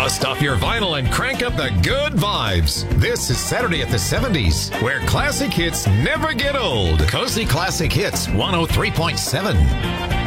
Dust off your vinyl and crank up the good vibes. This is Saturday at the 70s, where classic hits never get old. Cozy Classic Hits 103.7.